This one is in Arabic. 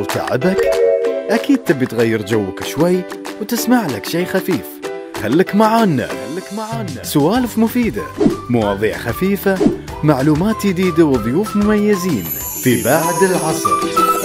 وتعبك؟ أكيد تبي تغير جوك شوي وتسمع لك شي خفيف. خلك معانا سوالف مفيدة، مواضيع خفيفة، معلومات جديدة وضيوف مميزين في بعد العصر.